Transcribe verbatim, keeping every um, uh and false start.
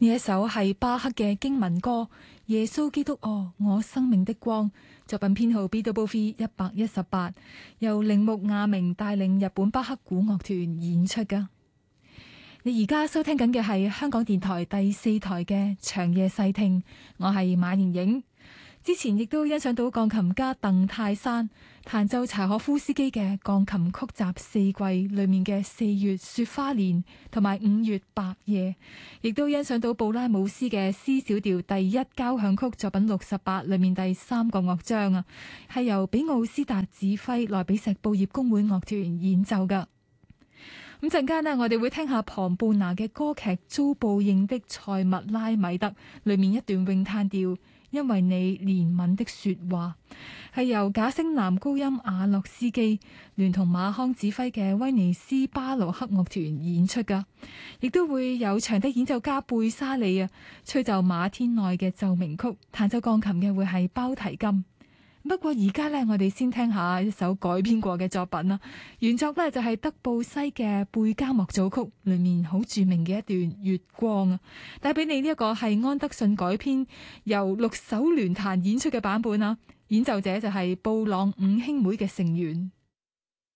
呢一首係巴赫嘅經文歌《耶穌基督哦，我生命的光》，作品編號 B W V 一百一十八，由鈴木亞明帶領日本巴赫古樂團演出噶。你而家收聽緊嘅係香港電台第四台嘅長夜細聽，我係馬妍影。之前亦都欣賞到鋼琴家鄧泰山彈奏柴可夫斯基嘅鋼琴曲集四季裏面嘅四月雪花蓮同埋五月白夜，亦都欣賞到布拉姆斯嘅 C 小調第一交響曲作品六十八裏面第三個樂章啊，係由比奧斯達指揮萊比錫布業公會樂團演奏噶。咁陣間呢，我哋會聽下龐貝拿嘅歌劇《遭報應的塞密拉米德》裏面一段詠嘆調，因為你憐憫的說話，係由假聲男高音亞洛斯基聯同馬康指揮嘅威尼斯巴洛克樂團演出噶，亦都會有長笛演奏家貝沙利啊吹奏馬天內嘅奏鳴曲，彈奏鋼琴嘅會係包提金。不過而家呢，我哋先聽下一首改編過嘅作品啦。原作呢，就係德布西嘅貝加莫組曲裏面好著名嘅一段月光啊，帶俾你呢一個係安德遜改編由六手聯彈演出嘅版本啊。演奏者就係布朗五兄妹嘅成員。